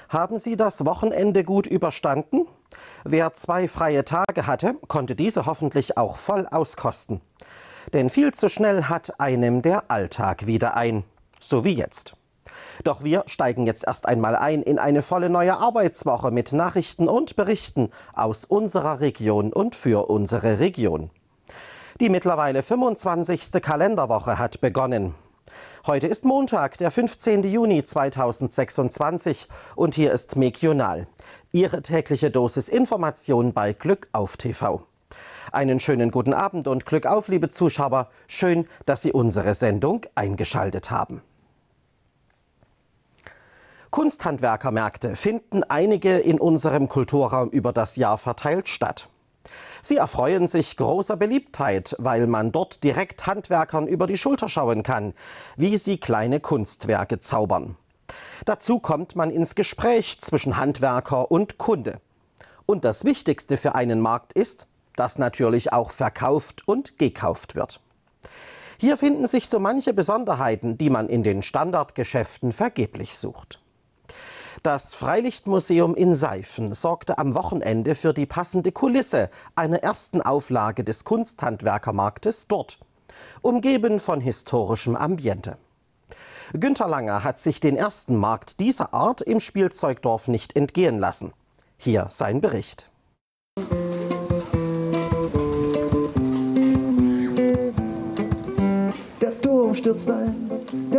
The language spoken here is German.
Haben Sie das Wochenende gut überstanden? Wer 2 freie Tage hatte, konnte diese hoffentlich auch voll auskosten. Denn viel zu schnell hat einem der Alltag wieder ein. So wie jetzt. Doch wir steigen jetzt erst einmal ein in eine volle neue Arbeitswoche mit Nachrichten und Berichten aus unserer Region und für unsere Region. Die mittlerweile 25. Kalenderwoche hat begonnen. Heute ist Montag, der 15. Juni 2026 und hier ist Mekional, Ihre tägliche Dosis Information bei Glück auf TV. Einen schönen guten Abend und Glück auf, liebe Zuschauer. Schön, dass Sie unsere Sendung eingeschaltet haben. Kunsthandwerkermärkte finden einige in unserem Kulturraum über das Jahr verteilt statt. Sie erfreuen sich großer Beliebtheit, weil man dort direkt Handwerkern über die Schulter schauen kann, wie sie kleine Kunstwerke zaubern. Dazu kommt man ins Gespräch zwischen Handwerker und Kunde. Und das Wichtigste für einen Markt ist, dass natürlich auch verkauft und gekauft wird. Hier finden sich so manche Besonderheiten, die man in den Standardgeschäften vergeblich sucht. Das Freilichtmuseum in Seifen sorgte am Wochenende für die passende Kulisse einer ersten Auflage des Kunsthandwerkermarktes dort, umgeben von historischem Ambiente. Günter Langer hat sich den ersten Markt dieser Art im Spielzeugdorf nicht entgehen lassen. Hier sein Bericht. Der Turm stürzt ein.